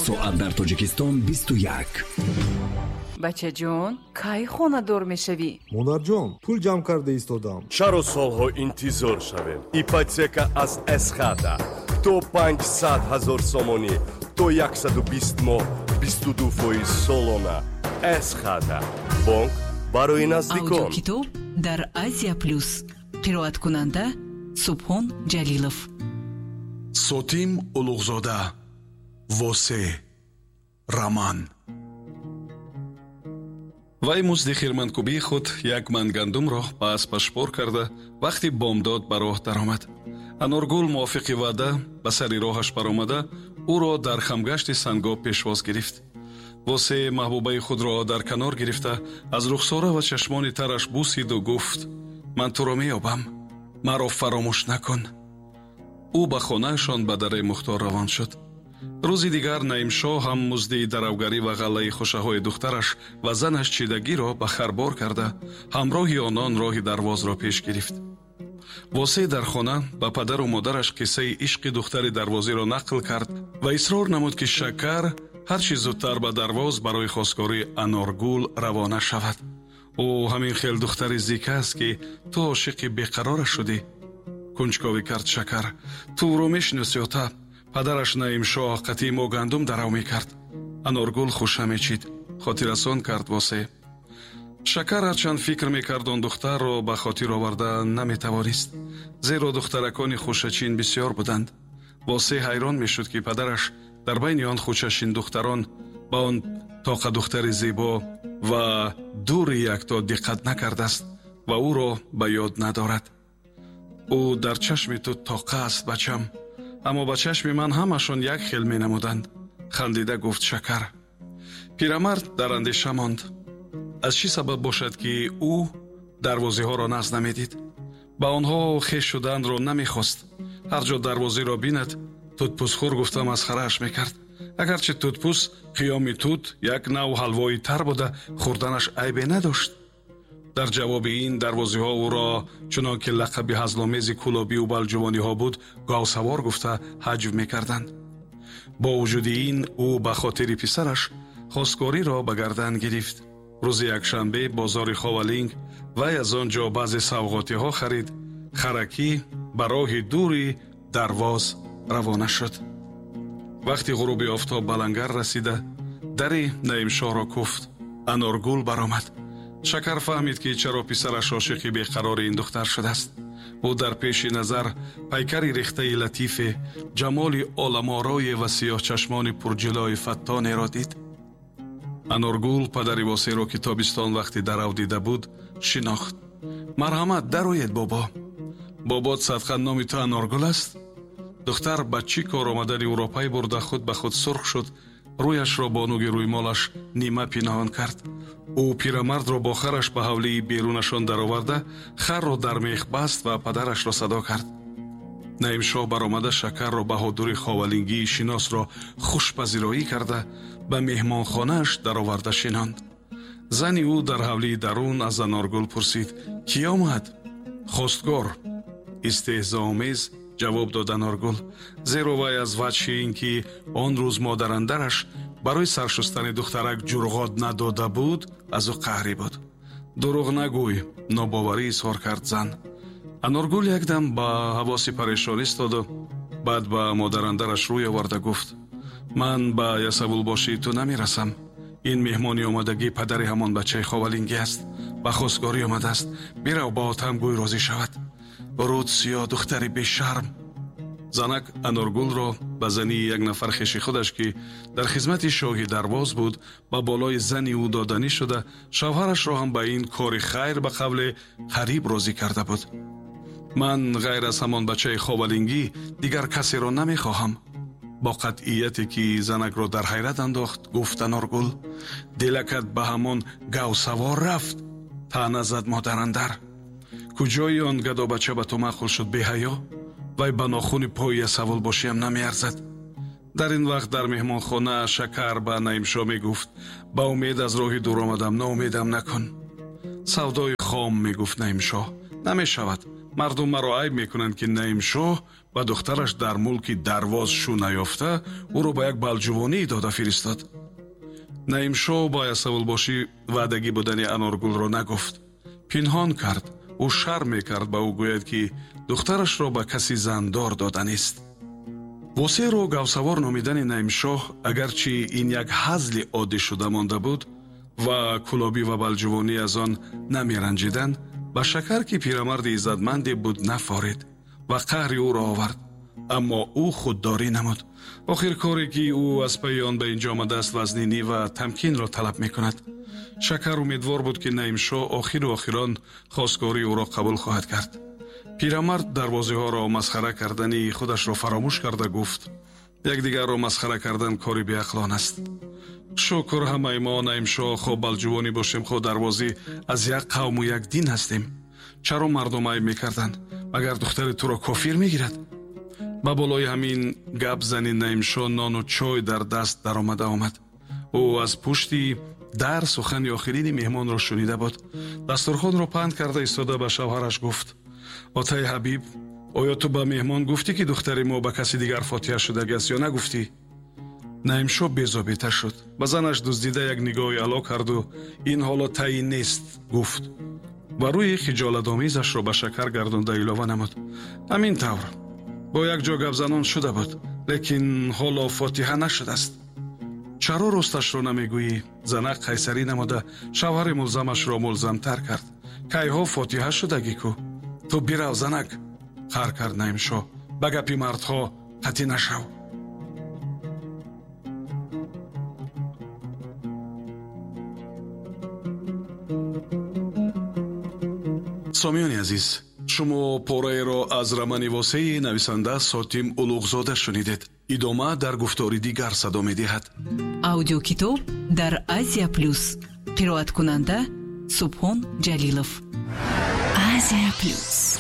соат дар Тоҷикистон 21. бачаҷон, кай хонадор мешавӣ? модарҷон, пул ҷамъ карда истодам. чаро солҳо интизор шавем? ипотека аз эсхата то 500,000 сомонӣ то 120 моҳ 22% солона. эсхата бонк барои наздикон. аудиокитоб дар Азия Плюс. қироаткунанда Субҳон Ҷалилов. Сотим Улуғзода. восе раман. вай музди хирманкубии худ як ман гандумро ба аспаш шпор карда вақти бомдод ба роҳ даромад. Аноргул мувофиқи ваъда ба сари роҳаш баромада ӯро дар хамгашти сангоб пешвоз гирифт. восе маҳбубаи худро дар канор гирифта аз рухсора ва чашмони тараш бусиду гуфт: ман туро меёбам, маро фаромӯш накун. ӯ ба хонаашон ба дараи Мухтор равон шуд. рӯзи дигар Наимшоҳ ҳам музди даравгарӣ ва ғаллаи хушаҳои духтараш ва занаш чидагиро ба харбор карда ҳамроҳи онон роҳи дарвозро пеш гирифт. восе дар хона ба падару модараш қиссаи ишқи духтари дарвозиро нақл кард ва исрор намуд ки Шакар ҳарчи зудтар ба дарвоз барои хостгории Аноргул равона шавад. ӯ ҳамин хел духтари зика аст ки ту ошиқи беқарораш шудӣ. кунҷковӣ кард Шакар. ту ӯро мешиносӣ ота? падараш Наимшоҳ қатъи мо гандум дарав мекард. Аноргул хуша мечид. хотиррасон кард восе. Шакар ҳарчанд фикр мекард он духтарро ба хотир оварда наметавонист, зеро духтаракони хушачин бисёр буданд. восе ҳайрон мешуд ки падараш дар байни он хушашин духтарон ба он тоқа духтари зебо ва дури якто диққат накардааст ва ӯро ба ёд надорад. ӯ дар чашми ту тоқа аст бачам, аммо ба чашми ман ҳамашон як хел менамуданд, хандида гуфт Шакар. пирамард дар андеша монд. аз чӣ сабаб бошад ки ӯ дарвозиҳоро наз намедид? ба онҳо хеш шуданро намехост. ҳар ҷо дарвозиро бинад, тутпусхӯр гуфта масхарааш мекард. агарчи тутпус қиёми тут як нав ҳалвои тар буда, хӯрданаш айбе надошт. дар ҷавоби ин дарвозиҳо ӯро чунон ки лақаби ҳазломези кулобию балҷувониҳо буд, гавсавор гуфта ҳаҷв мекарданд. бо вуҷуди ин ӯ ба хотири писараш хостгориро ба гардан гирифт. рӯзи якшанбе бозори Ховалинг вай аз он ҷо баъзе савғотиҳо харид. харакӣ ба роҳи дури дарвоз равона шуд. вақти ғуруби офтоб ба лангар расида, дари Наимшоҳро куфт. Аноргул баромад. Шакар фаҳмид ки чаро писараш ошиқи беқарори ин духтар шудааст. ӯ дар пеши назар пайкари рехтаи латифе, ҷамоли оламорое ва сиёҳчашмони пурҷилои фаттонеро дид. Аноргул падари восеро ки тобистон вақти дарав дида буд шинохт. марҳамат, дароед бобо. бобот садқа номи ту Аноргул аст? духтар ба чӣ кор омадани ӯро пай бурда худ ба худ сурх шуд. рӯяшро бо нуги рӯймолаш нима пиноҳон кард. ӯ пирамардро бо хараш ба ҳавлии берунашон дароварда, харро дар мех баст ва падарашро садо кард. Наимшоҳ баромада Шакарро баҳодури ховалингии шиносро хушпазироӣ карда ба меҳмонхонааш дароварда шинонд. зани ӯ дар ҳавлии дарун аз Аноргул пурсид: кӣ омад? хостгор. истеҳзоомез ҷавоб дод Аноргул, зеро вай аз ваҷҳи ин ки он рӯз модарандараш барои саршустани духтарак ҷурғод надода буд, аз ӯ қаҳрӣ буд. дурӯғ нагӯй, нобоварӣ изҳор кард зан. Аноргул якдам ба ҳавоси парешон истоду баъд ба модарандараш рӯй оварда гуфт: ман ба ясавулбошии ту намерасам. ин меҳмони омадагии падари ҳамон бачаи Ховалингӣ аст. ба хостгорӣ омадааст. бирав ба отам гӯй розӣ шавад. руд сиё духтари бешарм. занак Аноргулро ба зании як нафар хеши худаш ки дар хизмати шоҳи дарвоз буд ба болои зани ӯ доданӣ шуда, шавҳарашро ҳам ба ин кори хайр ба қавле қариб розӣ карда буд. ман ғайр аз ҳамон бачаи Ховалингӣ дигар касеро намехоҳам. бо қатъияте ки занакро дар ҳайрат андохт, гуфт Аноргул: дилакат ба ҳамон гавсавор рафт. таъна зад модарандар. куҷои он гадобача ба ту маъқул шуд беҳаё? вай ба нохуни пои ясавулбошиам намеарзад. дар ин вақт дар меҳмонхона Шакар ба Наимшоҳ мегуфт: ба умед аз роҳи дур омадам, ноумедам накун. савдои хом, мегуфт Наимшоҳ, намешавад. мардум маро айб мекунанд ки Наимшоҳ ва духтараш дар мулки Дарвоз шу наёфта ӯро ба як балҷувонӣ дода фиристод. Наимшоҳ ба ясавулбошӣ ваъдагӣ будани Аноргулро нагуфт. Пинҳон кард. ӯ шарм мекард ба ӯ гӯяд ки духтарашро ба каси зандор дода нест. восеро гавсавор номидани Наимшоҳ агарчи ин як ҳазли оддӣ шуда монда буд ва кулобӣ ва балҷувонӣ аз он намеранҷиданд, ба шакар ки пирамарди иззатманде буд нафорид ва қаҳри ӯро овард. аммо ӯ худдорӣ намуд. охир коре ки ӯ аз пайи он ба инҷо омадааст вазнинӣ ва тамкинро талаб мекунад. шакар умедвор буд ки Наимшоҳ охиру охирон хостгории ӯро қабул хоҳад кард. пирамард дарвозиҳоро масхара кардани худашро фаромӯш карда гуфт: якдигарро масхара кардан кори беақлон аст. шукр, ҳамаи мо Наимшоҳ хо балҷувонӣ бошем, хо дарвозӣ аз як қавму як дин ҳастем. чаро мардум айб мекарданд? магар духтари туро кофир мегирад? ба болои ҳамин гап зани Наимшоҳ нону чой дар даст даромада омад. ӯ аз пушти дар сухани охирини меҳмонро шунида буд. дастурхонро паҳн карда истода ба шавҳараш гуфт: отаи ҳабиб, оё ту ба меҳмон гуфтӣ ки духтари мо ба каси дигар фотиҳа шудагӣ аст ё нагуфтӣ? Наимшоҳ безобита шуд. ба занаш дуздида як нигоҳи ало карду ин ҳоло таъин нест гуфт ва рӯи хиҷолатомезашро ба шакар гардонда илова намуд: ҳамин тавр бо як ҷо гапзанон шуда буд, лекин ҳоло фотиҳа нашудааст. чаро росташро намегӯӣ? занак қайсарӣ намуда шавҳари мулзамашро мулзамтар кард: кайҳо фотиҳа шудагӣ ку? ту бирав занак, қаҳр кард Наимшоҳ. ба гапи мардҳо қатӣ нашав. сомиёни азиз, шумо пораеро аз рамани восеи нависанда Сотим Улуғзода шунидед. идома дар гуфтори дигар садо медиҳад. аудиокитоб дар Азия Плюс. қироаткунанда Субҳон Ҷалилов. Азия Плюс.